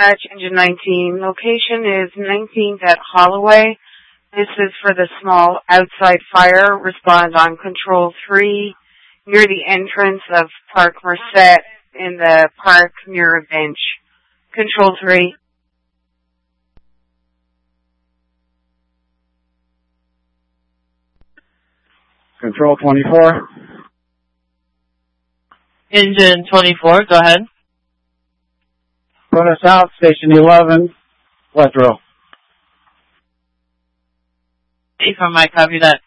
Dispatch, Engine 19. Location is 19th at Holloway. This is for the small outside fire. Respond on Control 3 near the entrance of Park Merced in the park near a bench. Control 3. Control 24. Engine 24, go ahead. Put us out, Station 11, left row. From my copy that.